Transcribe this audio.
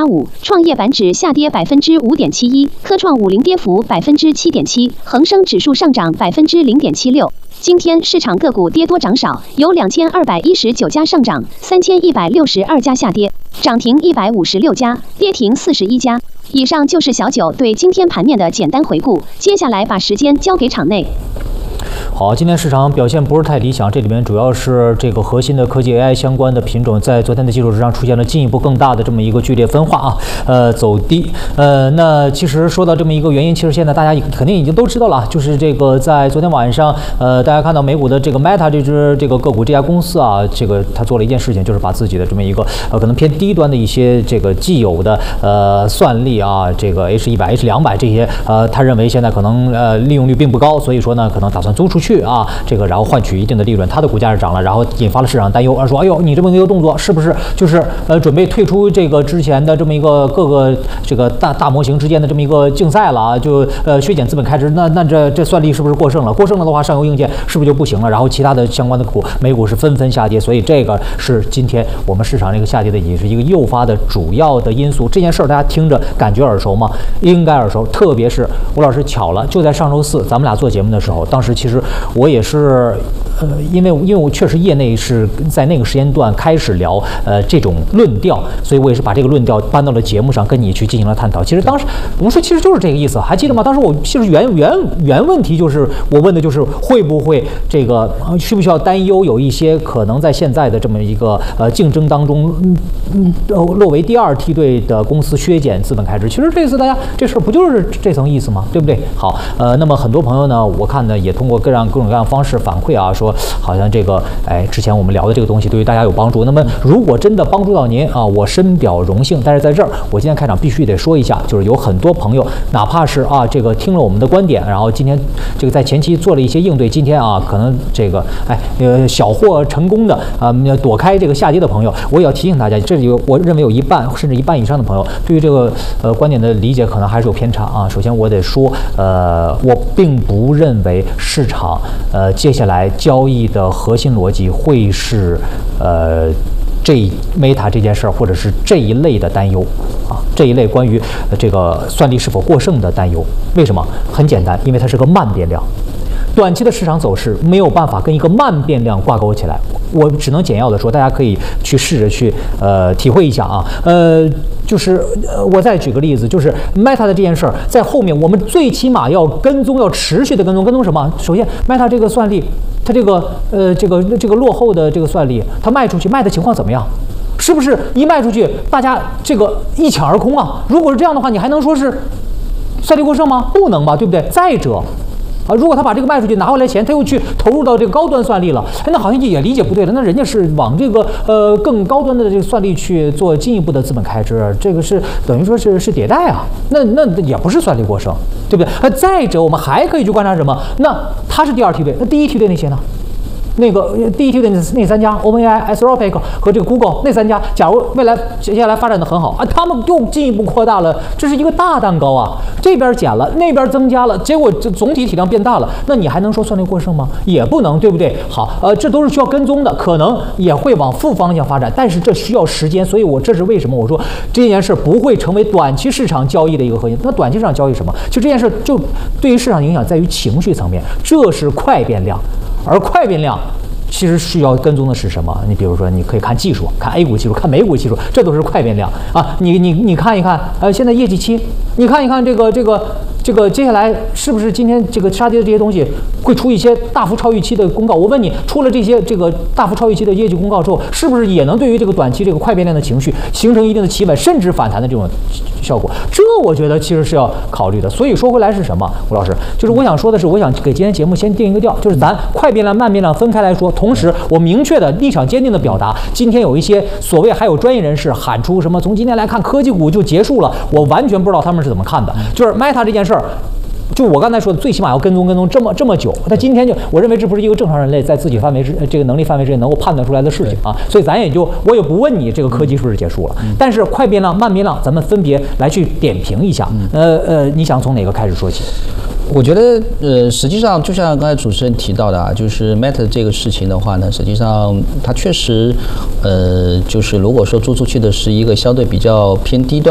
0.85%，创业板指下跌5.71%，科创50跌幅7.7%，恒生指数上涨0.76%。今天市场个股跌多涨少，有2219家上涨，3162家下跌，涨停156家，跌停41家。以上就是小九对今天盘面的简单回顾，接下来把时间交给场内。 好，今天市场表现不是太理想，这里面主要是这个核心的科技 AI 相关的品种在昨天的基础之上出现了进一步更大的这么一个剧烈分化啊，走低。那其实说到这么一个原因，其实现在大家肯定已经都知道了，就是这个在昨天晚上，大家看到美股的这个 Meta 这个个股这家公司啊，这个它做了一件事情，就是把自己的这么一个可能偏低端的一些这个既有的算力啊，这个 H100、H200这些他认为现在可能利用率并不高，所以说呢可能打算租出去啊，这个然后换取一定的利润，它的股价是涨了，然后引发了市场担忧，说哎呦，你这么一个动作是不是就是准备退出这个之前的这么一个各个这个大模型之间的这么一个竞赛了啊？就削减资本开支，那这算力是不是过剩了？过剩了的话，上游硬件是不是就不行了？然后其他的相关的美股是纷纷下跌，所以这个是今天我们市场这个下跌的也是一个诱发的主要的因素。这件事儿大家听着感觉耳熟吗？应该耳熟，特别是吴老师巧了，就在上周四咱们俩做节目的时候，当时其实我也是，因为我确实业内是在那个时间段开始聊这种论调，所以我也是把这个论调搬到了节目上跟你去进行了探讨。其实当时我们说其实就是这个意思，还记得吗？当时我其实原问题就是我问的就是会不会这个需不需要担忧有一些可能在现在的这么一个竞争当中落为第二梯队的公司削减资本开支。其实这次大家这事儿不就是这层意思吗？对不对？好，那么很多朋友呢，我看呢也通过各种各样的方式反馈啊，说好像这个之前我们聊的这个东西对于大家有帮助。那么如果真的帮助到您啊，我深表荣幸。但是在这儿，我今天开场必须得说一下，就是有很多朋友，哪怕是这个听了我们的观点，然后今天这个在前期做了一些应对，今天可能这个小获成功的躲开这个下跌的朋友，我也要提醒大家，这里我认为有一半甚至一半以上的朋友对于这个观点的理解可能还是有偏差啊。首先我得说，我并不认为市场接下来交易的核心逻辑会是这 Meta 这件事儿，或者是这一类的担忧啊，这一类关于这个算力是否过剩的担忧。为什么？很简单，因为它是个慢变量。短期的市场走势没有办法跟一个慢变量挂钩起来，我只能简要的说，大家可以去试着去体会一下啊。就是我再举个例子，就是 Meta 的这件事儿，在后面我们最起码要跟踪，要持续的跟踪什么？首先 Meta 这个算力，它这个落后的这个算力，它卖出去卖的情况怎么样？是不是一卖出去，大家这个一抢而空啊？如果是这样的话，你还能说是算力过剩吗？不能吧，对不对？再者如果他把这个卖出去拿回来钱，他又去投入到这个高端算力了，那好像也理解不对了。那人家是往这个更高端的这个算力去做进一步的资本开支，这个是等于说是迭代啊，那也不是算力过剩，对不对？再者，我们还可以去观察什么？那它是第二梯队，那第一梯队那些呢？那个第一梯队那三家 OpenAI、Anthropic 和这个 Google 那三家，假如未来接下来发展的很好啊，他们又进一步扩大了，这是一个大蛋糕啊，这边减了，那边增加了，结果这总体体量变大了，那你还能说算力过剩吗？也不能，对不对？好，这都是需要跟踪的，可能也会往负方向发展，但是这需要时间，所以这是为什么我说这件事不会成为短期市场交易的一个核心。那短期市场交易什么？就这件事就对于市场影响在于情绪层面，这是快变量。而快变量其实需要跟踪的是什么？你比如说，你可以看技术，看 A 股技术，看美股技术，这都是快变量啊。你看一看，现在业绩期，你看一看这个接下来是不是今天这个杀跌的这些东西会出一些大幅超预期的公告？我问你，出了这些这个大幅超预期的业绩公告之后，是不是也能对于这个短期这个快变量的情绪形成一定的企稳甚至反弹的这种效果？这我觉得其实是要考虑的。所以说回来是什么，吴老师，就是我想说的是，我想给今天节目先定一个调，就是咱快变量、慢变量分开来说，同时我明确的立场坚定的表达，今天有一些所谓还有专业人士喊出什么从今天来看科技股就结束了，我完全不知道他们是怎么看的。就是 Meta 这件事儿，就我刚才说的，最起码要跟踪这么久。他今天我认为这不是一个正常人类在自己范围这个能力范围之内能够判断出来的事情啊。所以咱我也不问你这个科技是不是结束了，但是快变量、慢变量，咱们分别来去点评一下。你想从哪个开始说起？ 我觉得实际上就像刚才主持人提到的啊，就是 Meta 这个事情的话呢，实际上它确实就是如果说做出去的是一个相对比较偏低端